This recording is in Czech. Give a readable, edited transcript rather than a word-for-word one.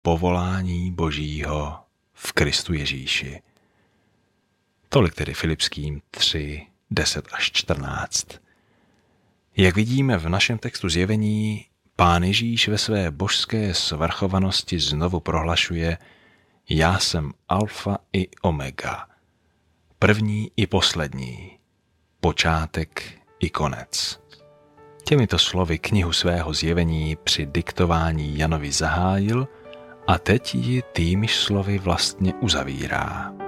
povolání Božího v Kristu Ježíši. Tolik tedy Filipským 3, 10 až 14. Jak vidíme v našem textu Zjevení, Pán Ježíš ve své božské svrchovanosti znovu prohlašuje: Já jsem alfa i omega, první i poslední, počátek i konec. Těmito slovy knihu svého Zjevení při diktování Janovi zahájil a teď ji týmiž slovy vlastně uzavírá.